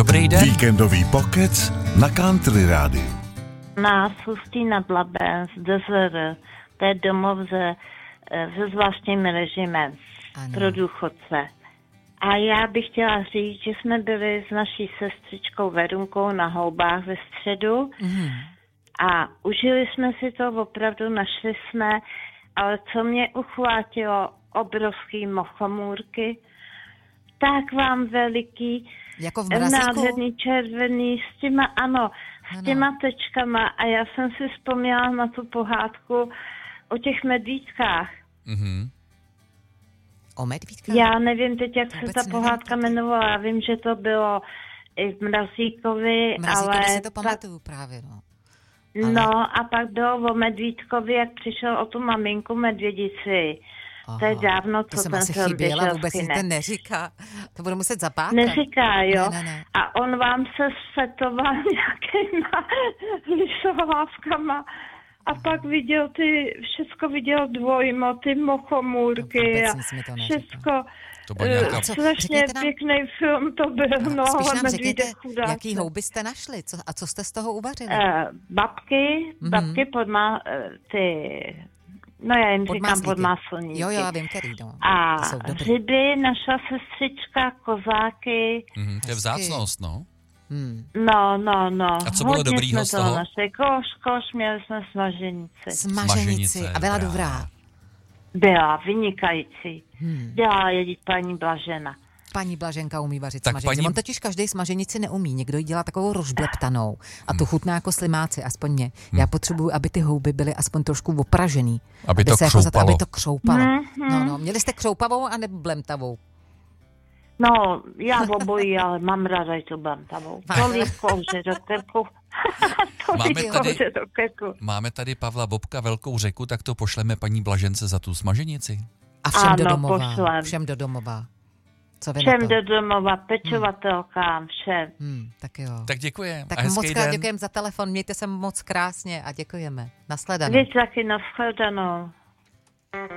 Dobrý den. Víkendový pokec na Country Rádiu. Nás Hustý nad Labem z DZR, to je domov se zvláštním režimem pro důchodce. A já bych chtěla říct, že jsme byli s naší sestřičkou Verunkou na Houbách ve středu a užili jsme si to, opravdu našli jsme, ale co mě uchvátilo, obrovský mochomůrky, tak vám veliký, jako v mrazíku? nádherný červený, s těma, ano, s těma tečkama a já jsem si vzpomněla na tu pohádku o těch medvídkách. Mhm. O medvídkách? Já nevím teď, jak Vůbec se ta pohádka jmenovala, já vím, že to bylo i v Mrazíkovi, ale... si to pamatuju právě, no. Ale... No a pak bylo o medvídkovi, jak přišel o tu maminku medvědici. Aha, to je dávno, co jsem asi chyběla, vůbec si to neříká. To budu muset zapátrat. Neříká, jo. Ne. A on vám se sfetoval nějakýma lisohlávkama a pak viděl všecko viděl dvojmo, ty mochomůrky a všecko. To byl nějaká... Strašně pěkný film to byl, no, ale medvídek chudák. Jaký houby jste našli a co jste z toho uvařili? Babky no já jim říkám podmáslníky. Jo, já vím, který, no. A ryby, naša sestřička, kozáky. To je vzácnost, no. No. A co bylo dobrýho z toho? Koš, měli jsme smaženici. Smaženici. A byla dobrá. Byla vynikající. Dělala jedit paní Blažena. Paní Blaženka umí vařit smaženici. On totiž každý smaženici neumí. Někdo jí dělá takovou rozbleptanou a tu chutná jako slimáci, aspoň mě. Já potřebuju, aby ty houby byly aspoň trošku opražený. Aby to křoupalo. Aby to křoupalo. No. Měli jste křoupavou a nebo blemtavou? No, já obojí, ale mám ráda i tu blemtavou. Tolik kouře do krku. Máme tady Pavla Bobka, Velkou řeku, tak to pošleme paní Blažence za tu smaženici. A všem do domova. Všem do domova. Všem do domova, pečovatelkám, všem. Tak jo. Tak děkujeme. Tak moc krát děkujeme za telefon, mějte se moc krásně a děkujeme. Nasledanou. Vy taky, nashledanou.